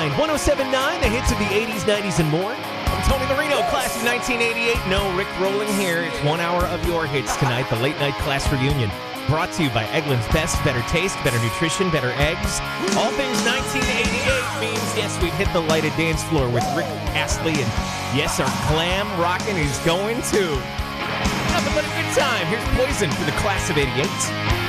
1079, the hits of the 80s, 90s, and more. I'm Tony Marino, class of 1988. No Rick rolling here. It's 1 hour of your hits tonight, the late night class reunion. Brought to you by Eggland's Best, better taste, better nutrition, better eggs. All things 1988 means, yes, we've hit the lighted dance floor with Rick Astley, and yes, our glam rockin' is going too. Nothing but a good time. Here's Poison for the class of 88.